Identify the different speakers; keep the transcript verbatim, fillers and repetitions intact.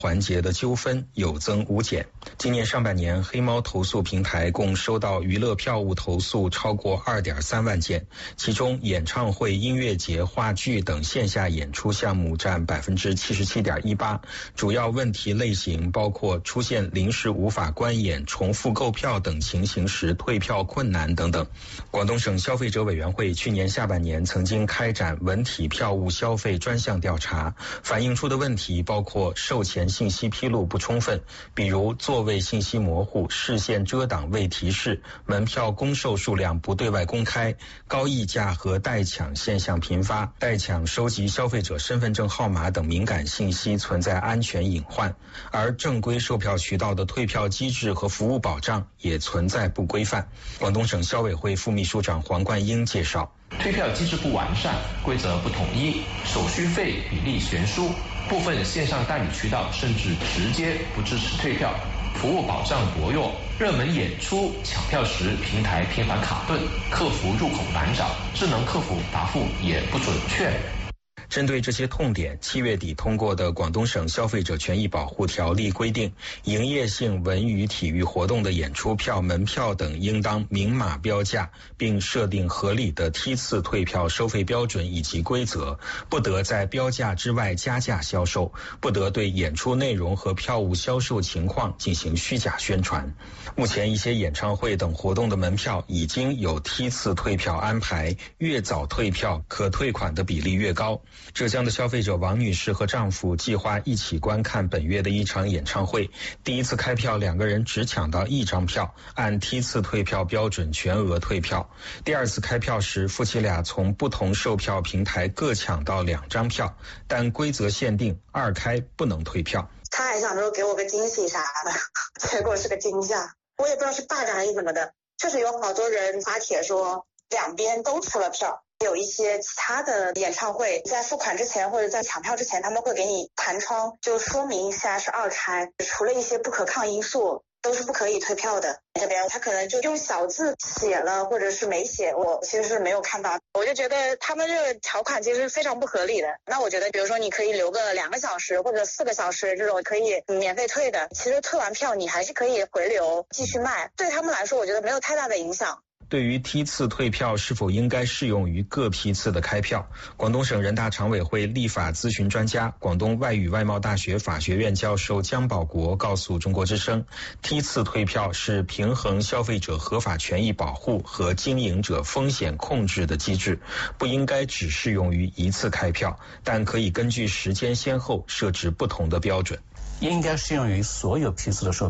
Speaker 1: 环节的纠纷有增无减。今年上半年，黑猫投诉平台共收到娱乐票务投诉超过 二点三万件，其中演唱会、音乐节、话剧等线下演出项目占 百分之七十七点一八， 主要问题类型包括出现临时无法观演、重复购票等情形时退票困难等等。广东省消费者委员会去年下半年曾经开展文体票务消费专项调查，反映出的问题包括售前信息披露不充分，比如座位信息模糊、视线遮挡未提示、门票公售数量不对外公开、高溢价和代抢现象频发、代抢收集消费者身份证号码等敏感信息存在安全隐患，而正规售票渠道的退票机制和服务保障也存在不规范。广东省消委会副秘书长黄冠英介绍，
Speaker 2: 退票机制不完善，规则不统一，手续费比例悬殊，部分线上代理渠道甚至直接不支持退票，服务保障薄弱，热门演出抢票时平台频繁卡顿，客服入口难找，智能客服答复也不准确。
Speaker 1: 针对这些痛点，七月底通过的广东省消费者权益保护条例规定，营业性文娱体育活动的演出票、门票等应当明码标价，并设定合理的梯次退票收费标准以及规则，不得在标价之外加价销售，不得对演出内容和票务销售情况进行虚假宣传。目前一些演唱会等活动的门票已经有梯次退票安排，越早退票可退款的比例越高。浙江的消费者王女士和丈夫计划一起观看本月的一场演唱会，第一次开票两个人只抢到一张票，按梯次退票标准全额退票。第二次开票时，夫妻俩从不同售票平台各抢到两张票，但规则限定二开不能退票。
Speaker 3: 他还想说给我个惊喜啥的，结果是个惊吓，我也不知道是霸占还是怎么的。确实有好多人发帖说两边都吃了票，有一些其他的演唱会在付款之前或者在抢票之前，他们会给你弹窗，就说明一下是二开，除了一些不可抗因素都是不可以退票的。这边他可能就用小字写了或者是没写，我其实是没有看到。我就觉得他们这个条款其实非常不合理的。那我觉得比如说你可以留个两个小时或者四个小时这种可以免费退的，其实退完票你还是可以回流继续卖，对他们来说我觉得没有太大的影响。
Speaker 1: 对于梯次退票是否应该适用于各批次的开票，广东省人大常委会立法咨询专家、广东外语外贸大学法学院教授姜保国告诉中国之声，梯次退票是平衡消费者合法权益保护和经营者风险控制的机制，不应该只适用于一次开票，但可以根据时间先后设置不同的标准。
Speaker 4: 应该适用于所有批次的售